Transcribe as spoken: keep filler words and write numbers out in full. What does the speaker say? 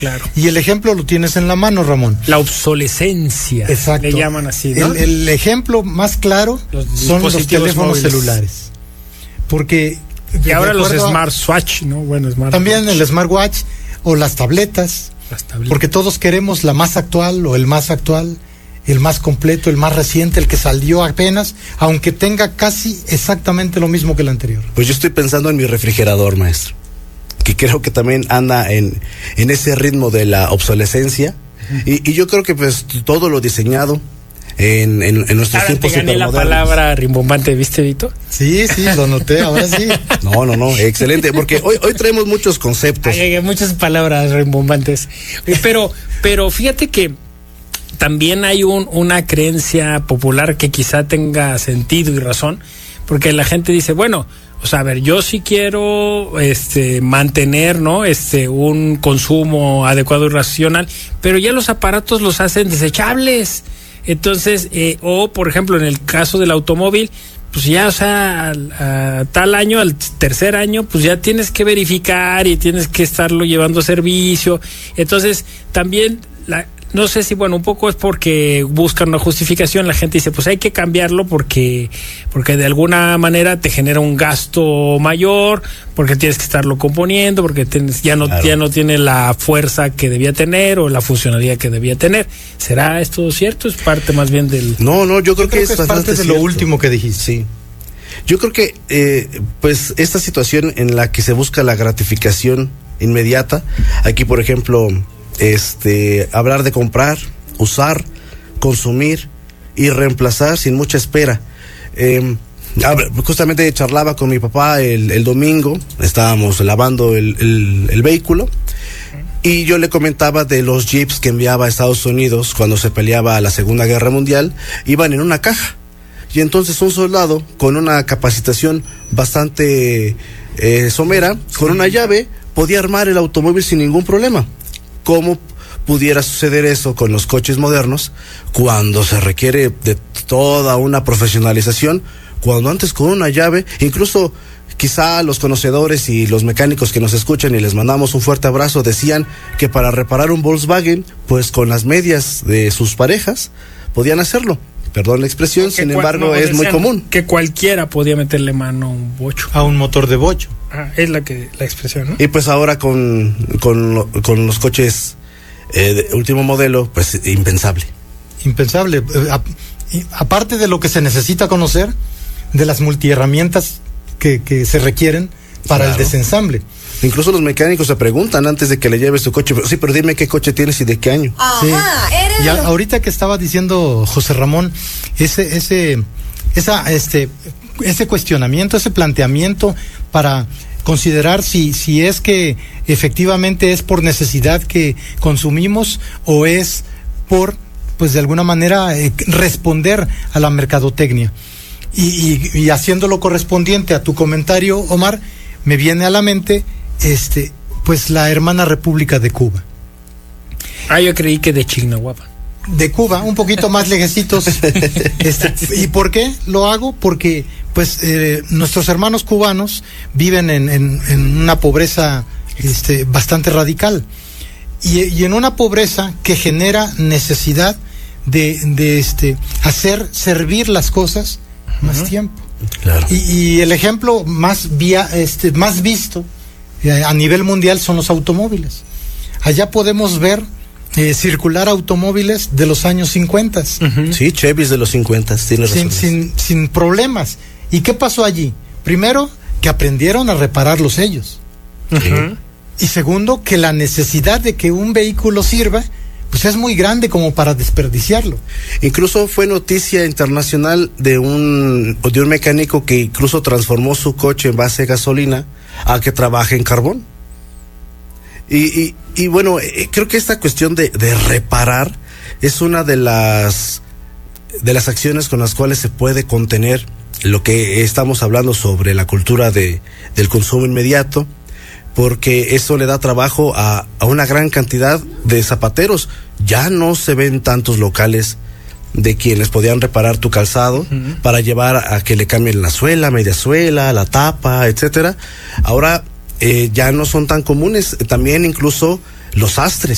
Claro. Y el ejemplo lo tienes en la mano, Ramón. La obsolescencia. Exacto. Le llaman así, ¿no? El, el ejemplo más claro Los son los teléfonos móviles. celulares. Porque... Y ahora los a, smartwatch, ¿no? Bueno, smartwatch. También el smartwatch o las tabletas. Las tabletas. Porque todos queremos la más actual o el más actual, el más completo, el más reciente, el que salió apenas, aunque tenga casi exactamente lo mismo que el anterior. Pues yo estoy pensando en mi refrigerador, maestro, que creo que también anda en, en ese ritmo de la obsolescencia. Uh-huh. y, y yo creo que pues todo lo diseñado en, en, en nuestros ahora tiempos te gané la palabra rimbombante, ¿viste, Vito? Sí, sí, lo noté, ahora sí. No, no, no, excelente, porque hoy, hoy traemos muchos conceptos. Ay, hay muchas palabras rimbombantes. Pero, pero fíjate que también hay un, una creencia popular que quizá tenga sentido y razón, porque la gente dice, bueno, o sea, a ver, yo sí quiero este mantener, ¿no? Este un consumo adecuado y racional, pero ya los aparatos los hacen desechables. Entonces, eh, o por ejemplo, en el caso del automóvil, pues ya, o sea, al, a tal año, al tercer año, pues ya tienes que verificar y tienes que estarlo llevando a servicio. Entonces, también la no sé si, bueno, un poco es porque buscan una justificación. La gente dice, pues hay que cambiarlo porque porque de alguna manera te genera un gasto mayor, porque tienes que estarlo componiendo, porque tienes, ya no claro. ya no tiene la fuerza que debía tener o la funcionalidad que debía tener. ¿Será esto cierto? ¿Es parte más bien del...? No, no, yo creo, yo creo que, que es, es parte de cierto. lo último que dijiste. Sí. Yo creo que, eh, pues, esta situación en la que se busca la gratificación inmediata, aquí, por ejemplo... Este, hablar de comprar, usar, consumir y reemplazar sin mucha espera. Eh, justamente charlaba con mi papá el, el domingo, estábamos lavando el, el, el vehículo y yo le comentaba de los jeeps que enviaba a Estados Unidos cuando se peleaba la Segunda Guerra Mundial, iban en una caja. Y entonces un soldado con una capacitación bastante eh, somera, con una llave, podía armar el automóvil sin ningún problema. ¿Cómo pudiera suceder eso con los coches modernos cuando se requiere de toda una profesionalización? Cuando antes con una llave, incluso quizá los conocedores y los mecánicos que nos escuchan y les mandamos un fuerte abrazo, decían que para reparar un Volkswagen, pues con las medias de sus parejas podían hacerlo. Perdón la expresión, no, sin cual, embargo no, es muy común. Que cualquiera podía meterle mano a un bocho. A un motor de bocho. Ah, es la que la expresión, ¿no? Y pues ahora con, con, con los coches eh, de último modelo, pues impensable. Impensable. A, y, aparte de lo que se necesita conocer, de las multiherramientas que, que se requieren para claro. el desensamble. Incluso los mecánicos se preguntan antes de que le lleves tu coche, sí, pero dime qué coche tienes y de qué año. Ajá, sí. eres... Y a, ahorita que estaba diciendo José Ramón, ese, ese, esa, este, ese cuestionamiento, ese planteamiento para considerar si, si es que efectivamente es por necesidad que consumimos o es por, pues de alguna manera, eh, responder a la mercadotecnia. Y, y, y haciendo lo correspondiente a tu comentario, Omar, me viene a la mente este pues la hermana República de Cuba. Ah, yo creí que de Chignahuapan. De Cuba, un poquito más lejecitos. este, ¿Y por qué lo hago? Porque pues eh, nuestros hermanos cubanos viven en, en, en una pobreza este, bastante radical y, y en una pobreza que genera necesidad de, de este, hacer servir las cosas uh-huh. más tiempo. Claro. Y, y el ejemplo más via, este, más visto eh, a nivel mundial son los automóviles. Allá podemos ver eh, circular automóviles de los años cincuenta. Uh-huh. Sí, Chevys de los cincuenta, tienes sin, razón. Sin, sin problemas. ¿Y qué pasó allí? Primero, que aprendieron a repararlos ellos. Uh-huh. Y segundo, que la necesidad de que un vehículo sirva pues es muy grande como para desperdiciarlo. Incluso fue noticia internacional de un de un mecánico que incluso transformó su coche en base a gasolina a que trabaje en carbón. Y, y, y bueno, eh, creo que esta cuestión de, de reparar es una de las de las acciones con las cuales se puede contener lo que estamos hablando sobre la cultura de del consumo inmediato, porque eso le da trabajo a, a una gran cantidad de zapateros. Ya no se ven tantos locales de quienes podían reparar tu calzado uh-huh. para llevar a, a que le cambien la suela, media suela, la tapa, etcétera. Ahora eh, ya no son tan comunes. También incluso los sastres.